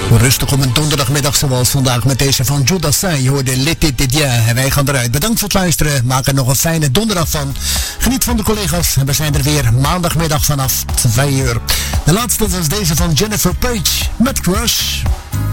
Rustig op een donderdagmiddag zoals vandaag met deze van Judas Sain. Je hoorde L'été de Dieu en wij gaan eruit. Bedankt voor het luisteren. Maak er nog een fijne donderdag van. Geniet van de collega's en we zijn er weer maandagmiddag vanaf 2 uur. De laatste was deze van Jennifer Page met Crush.